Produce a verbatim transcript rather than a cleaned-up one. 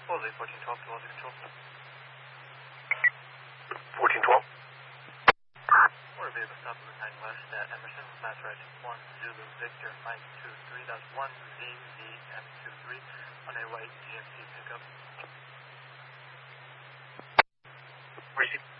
Slowly, fourteen twelve to Logic Control. fourteen twelve. Or vehicle stop on the nine west at Emerson, mass right one Zulu Victor Mike two three, that's one Z Z M two three on a white G M C pickup. Receive.